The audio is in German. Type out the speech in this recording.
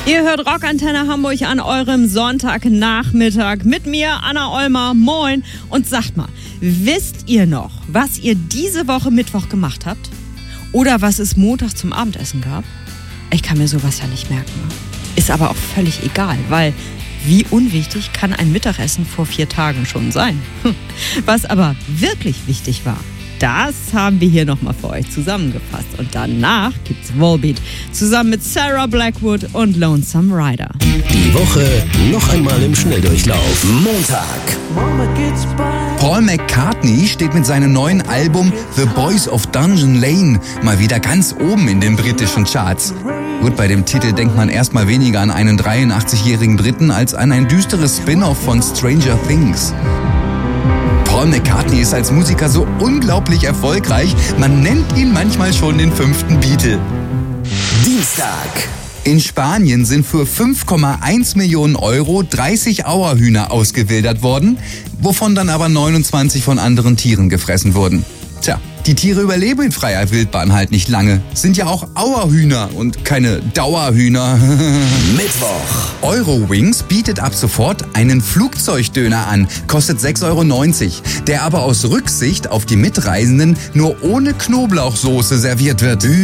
Ihr hört Rockantenne Hamburg an eurem Sonntagnachmittag mit mir, Anna Olmer. Moin. Und sagt mal, wisst ihr noch, was ihr diese Woche Mittwoch gemacht habt? Oder was es Montag zum Abendessen gab? Ich kann mir sowas ja nicht merken. Ist aber auch völlig egal, weil wie unwichtig kann ein Mittagessen vor 4 Tagen schon sein? Was aber wirklich wichtig war, das haben wir hier nochmal für euch zusammengefasst. Und danach gibt's Volbeat zusammen mit Sarah Blackwood und Lonesome Rider. Die Woche noch einmal im Schnelldurchlauf. Montag. Paul McCartney steht mit seinem neuen Album The Boys of Dungeon Lane mal wieder ganz oben in den britischen Charts. Gut, bei dem Titel denkt man erstmal weniger an einen 83-jährigen Briten als an ein düsteres Spin-off von Stranger Things. Paul McCartney ist als Musiker so unglaublich erfolgreich, man nennt ihn manchmal schon den 5. Beatle. Dienstag. In Spanien sind für 5,1 Millionen Euro 30 Auerhühner ausgewildert worden, wovon dann aber 29 von anderen Tieren gefressen wurden. Tja, die Tiere überleben in freier Wildbahn halt nicht lange. Sind ja auch Auerhühner und keine Dauerhühner. Mittwoch. Eurowings bietet ab sofort einen Flugzeugdöner an, kostet 6,90 Euro, der aber aus Rücksicht auf die Mitreisenden nur ohne Knoblauchsoße serviert wird.